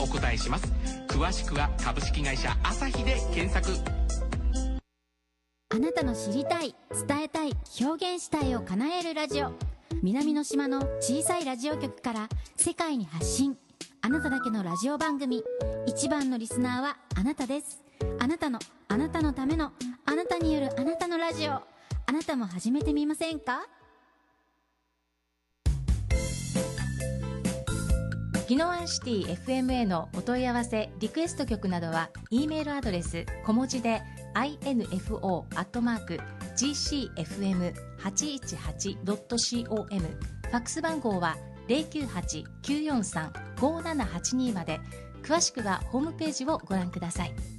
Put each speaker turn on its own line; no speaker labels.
お答えします。詳しくは株式会社アサヒで検索。
あなたの知りたい、伝えたい、表現したいを叶えるラジオ。南の島の小さいラジオ局から世界に発信。あなただけのラジオ番組。一番のリスナーはあなたです。あなたのための、あなたによるあなたのラジオ。あなたも始めてみませんか？
宜野湾シティ FM へのお問い合わせ、リクエスト曲などは E メールアドレス小文字で info@gcfm818.com、 ファックス番号は 098-943-5782 まで。詳しくはホームページをご覧ください。